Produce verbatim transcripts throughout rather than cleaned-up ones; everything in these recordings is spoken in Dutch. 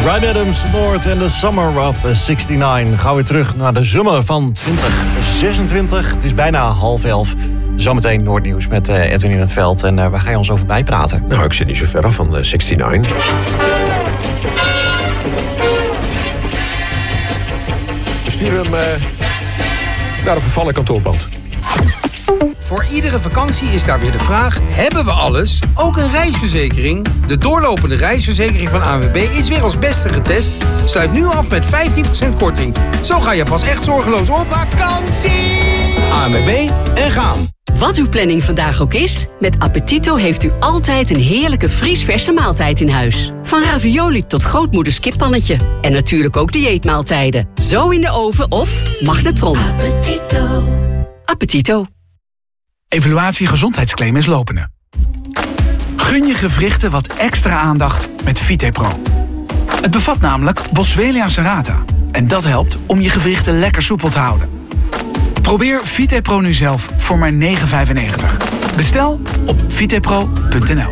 Bryan Adams, Lord en the Summer of zestignegentig. Gaan we terug naar de zomer van twintig zesentwintig. Het is bijna half elf. Zometeen Noordnieuws met uh, Edwin in het veld. En uh, waar ga je ons over bijpraten? Nou, ik zit niet zo ver af van uh, zestignegentig. We sturen hem uh, naar een vervallen kantoorpand. Voor iedere vakantie is daar weer de vraag: hebben we alles? Ook een reisverzekering? De doorlopende reisverzekering van A N W B is weer als beste getest. Sluit nu af met vijftien procent korting. Zo ga je pas echt zorgeloos op vakantie. A N W B en gaan. Wat uw planning vandaag ook is, met Appetito heeft u altijd een heerlijke vriesverse maaltijd in huis. Van ravioli tot grootmoeders kippannetje. En natuurlijk ook dieetmaaltijden. Zo in de oven of magnetron. Appetito. Appetito. Evaluatie gezondheidsclaim is lopende. Gun je gewrichten wat extra aandacht met VitePro. Het bevat namelijk Boswellia serrata. En dat helpt om je gewrichten lekker soepel te houden. Probeer VitePro nu zelf voor maar negen vijfennegentig. Bestel op vitepro punt n l.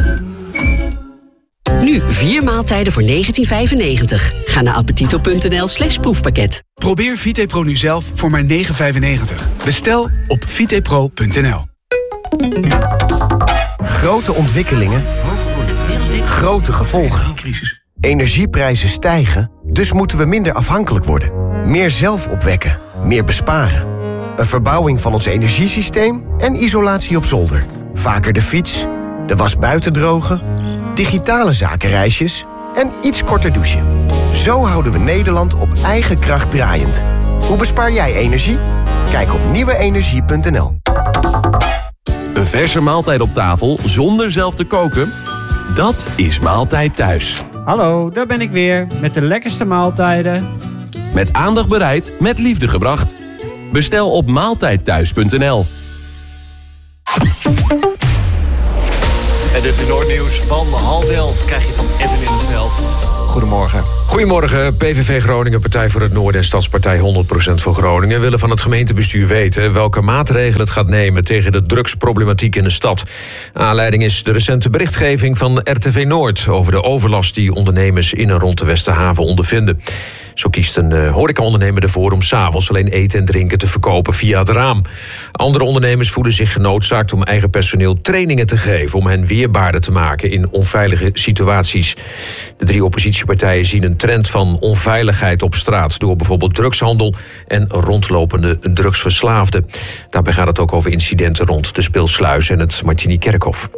Nu vier maaltijden voor negentien vijfennegentig. Ga naar appetito punt n l slash proefpakket. Probeer VitePro nu zelf voor maar negen vijfennegentig. Bestel op vitepro punt n l. Grote ontwikkelingen, grote gevolgen. Energieprijzen stijgen, dus moeten we minder afhankelijk worden. Meer zelf opwekken, meer besparen. Een verbouwing van ons energiesysteem en isolatie op zolder. Vaker de fiets, de was buiten drogen, digitale zakenreisjes en iets korter douchen. Zo houden we Nederland op eigen kracht draaiend. Hoe bespaar jij energie? Kijk op nieuwe energie punt n l. Een verse maaltijd op tafel zonder zelf te koken? Dat is Maaltijd Thuis. Hallo, daar ben ik weer met de lekkerste maaltijden. Met aandacht bereid, met liefde gebracht. Bestel op maaltijd thuis punt n l. En dit is Noordnieuws van half elf. Krijg je van Edwin in het veld. Goedemorgen. Goedemorgen. P V V Groningen, Partij voor het Noorden en Stadspartij honderd procent voor Groningen willen van het gemeentebestuur weten welke maatregelen het gaat nemen tegen de drugsproblematiek in de stad. Aanleiding is de recente berichtgeving van R T V Noord over de overlast die ondernemers in en rond de Westerhaven ondervinden. Zo kiest een uh, horecaondernemer ervoor om 's avonds alleen eten en drinken te verkopen via het raam. Andere ondernemers voelen zich genoodzaakt om eigen personeel trainingen te geven om hen weerbaarder te maken in onveilige situaties. De drie oppositiepartijen zien een trend van onveiligheid op straat door bijvoorbeeld drugshandel en rondlopende drugsverslaafden. Daarbij gaat het ook over incidenten rond de Speelsluis en het Martini-Kerkhof.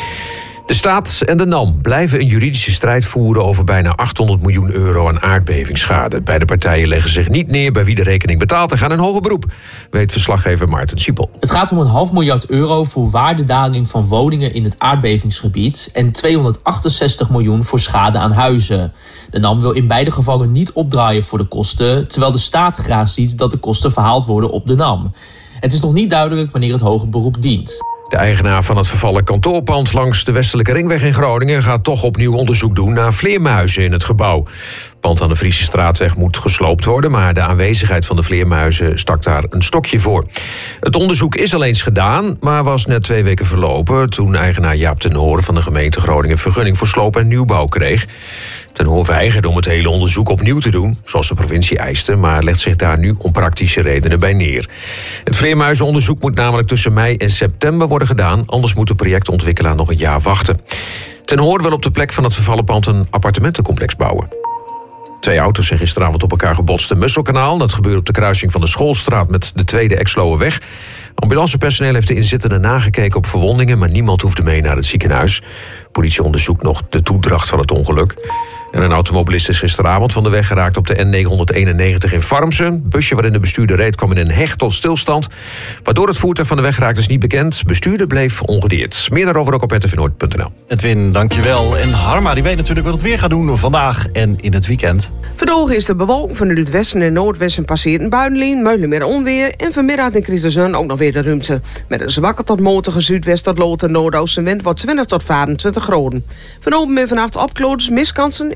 De staat en de NAM blijven een juridische strijd voeren over bijna achthonderd miljoen euro aan aardbevingsschade. Beide partijen leggen zich niet neer bij wie de rekening betaalt en gaan in hoger beroep, weet verslaggever Maarten Siepel. Het gaat om een half miljard euro voor waardedaling van woningen in het aardbevingsgebied en tweehonderdachtenzestig miljoen voor schade aan huizen. De NAM wil in beide gevallen niet opdraaien voor de kosten, terwijl de staat graag ziet dat de kosten verhaald worden op de NAM. Het is nog niet duidelijk wanneer het hoger beroep dient. De eigenaar van het vervallen kantoorpand langs de Westelijke Ringweg in Groningen gaat toch opnieuw onderzoek doen naar vleermuizen in het gebouw. Het pand aan de Friese Straatweg moet gesloopt worden, maar de aanwezigheid van de vleermuizen stak daar een stokje voor. Het onderzoek is al eens gedaan, maar was net twee weken verlopen toen eigenaar Jaap ten Hoor van de gemeente Groningen vergunning voor sloop en nieuwbouw kreeg. Ten Hoor weigerde om het hele onderzoek opnieuw te doen, zoals de provincie eiste, maar legt zich daar nu om praktische redenen bij neer. Het vleermuizenonderzoek moet namelijk tussen mei en september worden gedaan, anders moet de projectontwikkelaar nog een jaar wachten. Ten Hoor wil op de plek van het vervallen pand een appartementencomplex bouwen. Twee auto's zijn gisteravond op elkaar gebotst in Musselkanaal. Dat gebeurde op de kruising van de Schoolstraat met de Tweede Exloërweg. Ambulancepersoneel heeft de inzittenden nagekeken op verwondingen, maar niemand hoefde mee naar het ziekenhuis. Politie onderzoekt nog de toedracht van het ongeluk. En een automobilist is gisteravond van de weg geraakt op de N negenhonderdeenennegentig in Farmsen. Een busje waarin de bestuurder reed kwam in een heg tot stilstand. Waardoor het voertuig van de weg geraakt is niet bekend. Bestuurder bleef ongedeerd. Meer daarover ook op r t v noord punt n l. Edwin, dankjewel. En Harma, die weet natuurlijk wat het weer gaat doen vandaag en in het weekend. Vandaag is de bewolking van het westen en noordwesten passeert een buitenlijn, mogelijk meer onweer. En vanmiddag krijgt de zon ook nog weer de ruimte. Met een zwakke tot matige zuidwest tot lood en noordoostenwind wordt twintig tot vijfentwintig graden. Vanavond en vannacht opkloders, miskansen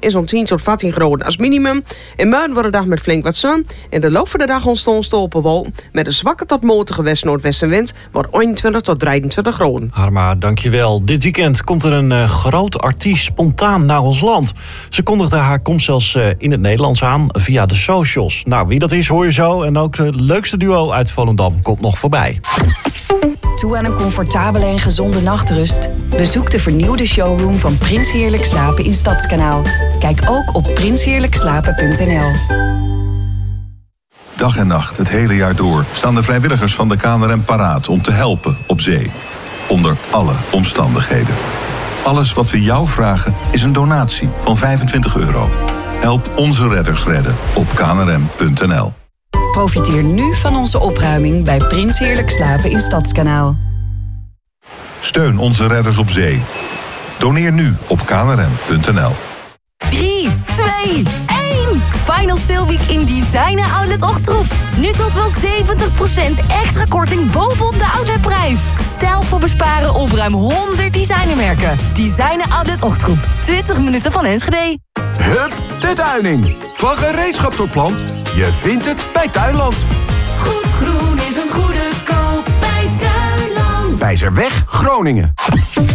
is om tien tot veertien graden als minimum. In Muiden wordt de dag met flink wat zon. In de loop van de dag ontstonden stolpenwolken. Met een zwakke tot matige west-noordwestenwind wordt eenentwintig tot drieëntwintig graden. Harma, dankjewel. Dit weekend komt er een uh, groot artiest spontaan naar ons land. Ze kondigde haar komst zelfs uh, in het Nederlands aan via de socials. Nou, wie dat is hoor je zo. En ook het leukste duo uit Volendam komt nog voorbij. Toe aan een comfortabele en gezonde nachtrust? Bezoek de vernieuwde showroom van Prins Heerlijk Slapen in Stadskanaal. Kijk ook op prins heerlijk slapen punt n l. Dag en nacht, het hele jaar door, staan de vrijwilligers van de K N R M paraat om te helpen op zee. Onder alle omstandigheden. Alles wat we jou vragen is een donatie van vijfentwintig euro. Help onze redders redden op k n r m punt n l. Profiteer nu van onze opruiming bij Prins Heerlijk Slapen in Stadskanaal. Steun onze redders op zee. Doneer nu op k n r m punt n l. drie, twee, één. Final Sale Week in Designer Outlet Ochtroep. Nu tot wel zeventig procent extra korting bovenop de outletprijs. Stijlvol besparen op ruim honderd designermerken. Designer Outlet Ochtroep. twintig minuten van Enschede. Hup, de tuining. Van gereedschap tot plant. Je vindt het bij Tuinland. Goed groen is een goede koop bij Tuinland. Wijzerweg, Groningen.